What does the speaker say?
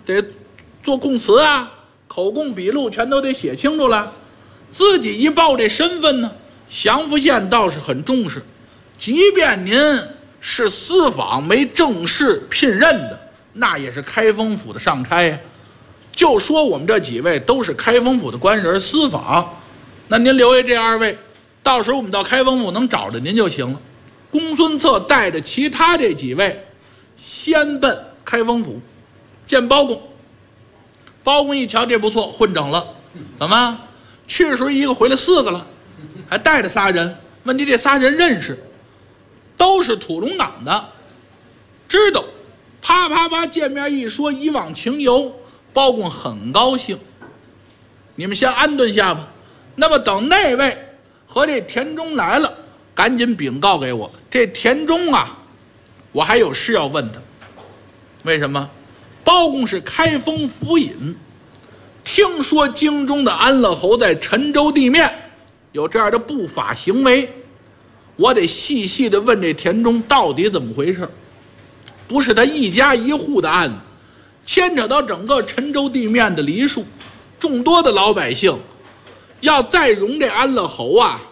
得做供词啊，口供笔录全都得写清楚了。自己一报这身份呢，祥符县倒是很重视，即便您是私访没正式聘任的，那也是开封府的上差呀。就说我们这几位都是开封府的官人，私访，那您留下这2位，到时候我们到开封府能找着您就行了。公孙策带着其他这几位先奔开封府见包公。包公一瞧这不错，混整了，怎么去的时候一个回来4个了，还带着仨人。问题这仨人认识，都是土龙岗的，知道，啪啪啪见面一说以往情由，包公很高兴。你们先安顿下吧。那么等那位和这田中来了，赶紧禀告给我。这田中啊，我还有事要问他。为什么？包公是开封府尹，听说京中的安乐侯在陈州地面有这样的不法行为，我得细细的问这田中到底怎么回事。不是他一家一户的案子，牵扯到整个陈州地面的黎庶，众多的老百姓，要再容这安乐侯啊，